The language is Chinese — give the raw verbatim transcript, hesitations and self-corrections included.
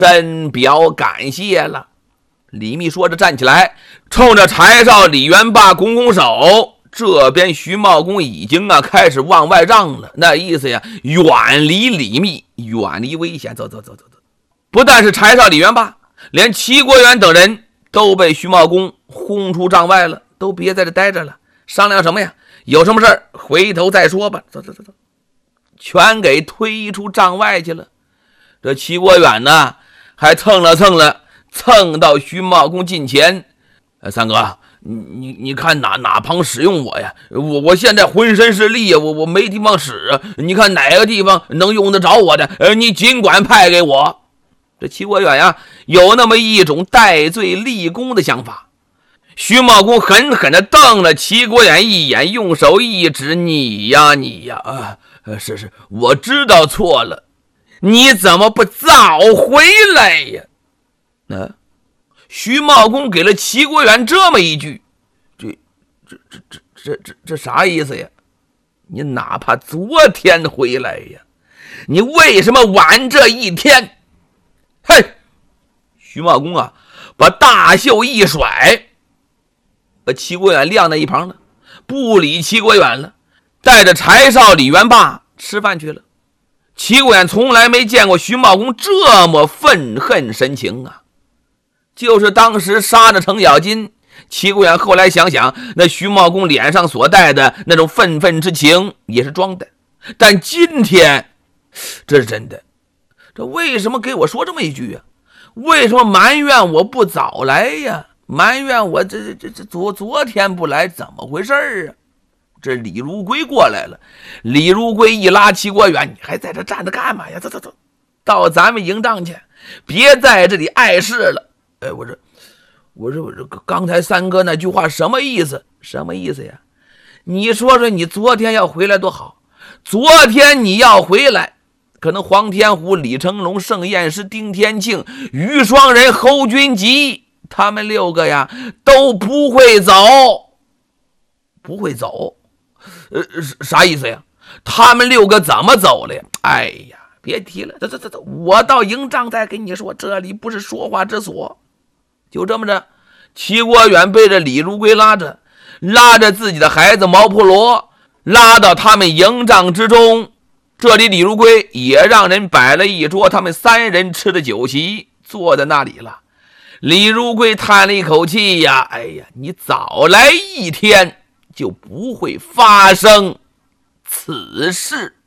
深表感谢了。李密说着站起来，冲着柴少、李元霸拱拱手。这边徐茂公已经啊开始往外让了，那意思呀，远离李密，远离危险，走走走走走。不但是柴少、李元霸，连齐国远等人都被徐茂公轰出帐外了，都别在这待着了，商量什么呀？有什么事儿回头再说吧。走走走走，全给推出帐外去了。这齐国远呢，还蹭了蹭了，蹭到徐茂公近前。呃，三哥，你你你看哪哪旁使用我呀？我我现在浑身是力呀，我我没地方使啊。你看哪个地方能用得着我的？呃，你尽管派给我。这齐国远呀，有那么一种戴罪立功的想法。徐茂公狠狠地瞪了齐国远一眼，用手一指：“你呀，你呀，啊，是是，我知道错了。你怎么不早回来呀？”啊，徐茂公给了齐国远这么一句，这这这这这这这啥意思呀？你哪怕昨天回来呀，你为什么晚这一天？嘿，徐茂公啊，把大袖一甩，把齐国远晾在一旁了，不理齐国远了，带着柴少、李元霸吃饭去了。齐国远从来没见过徐茂公这么愤恨神情啊！就是当时杀着程咬金，齐国远后来想想，那徐茂公脸上所带的那种愤愤之情也是装的，但今天这是真的。这为什么给我说这么一句啊？为什么埋怨我不早来呀？埋怨我这这这昨昨天不来，怎么回事啊？这李如归过来了，李如归一拉齐国远：“你还在这站着干嘛呀？走走走，到咱们营帐去，别在这里碍事了。”哎，我说，我说，我说，刚才三哥那句话什么意思？什么意思呀？你说说，你昨天要回来多好，昨天你要回来。可能黄天虎、李成龙、盛彦师、丁天庆、于双人、侯君集，他们六个呀都不会走，不会走，呃，啥意思呀？他们六个怎么走了呀？哎呀，别提了，走走走走，我到营帐再跟你说，这里不是说话之所。就这么着，齐国远背着李如归拉着，拉着自己的孩子毛婆罗，拉到他们营帐之中。这里李如归也让人摆了一桌他们三人吃的酒席，坐在那里了。李如归叹了一口气呀，哎呀，你早来一天就不会发生此事。